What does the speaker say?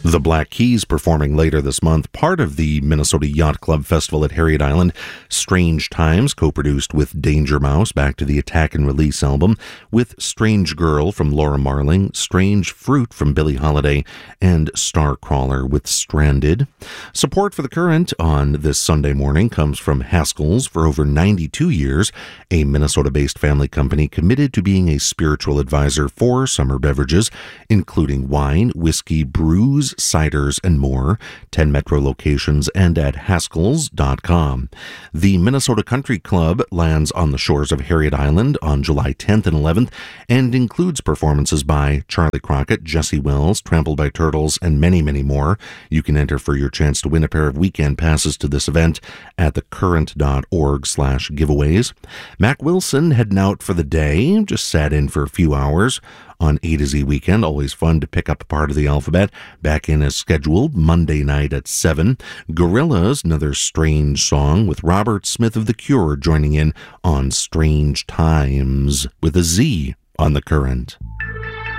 The Black Keys performing later this month, part of the Minnesota Yacht Club Festival at Harriet Island. Strange Times, co-produced with Danger Mouse, back to the Attack and Release album, with Strange Girl from Laura Marling, Strange Fruit from Billie Holiday, and Starcrawler with Stranded. Support for The Current on this Sunday morning comes from Haskell's. For over 92 years, a Minnesota-based family company committed to being a spiritual advisor for summer beverages, including wine, whiskey, brews, ciders, and more. 10 Metro locations and at Haskells.com. The Minnesota Country Club lands on the shores of Harriet Island on July 10th and 11th and includes performances by Charlie Crockett, Jesse Wells, Trampled by Turtles, and many, many more. You can enter for your chance to win a pair of weekend passes to this event at thecurrent.org/giveaways. Mac Wilson heading out for the day, just sat in for a few hours on A to Z Weekend. Always fun to pick up a part of the alphabet. Back in as scheduled, Monday night at 7. Gorillaz, another Strange song with Robert Smith of The Cure joining in on Strange Times with a Z on The Current.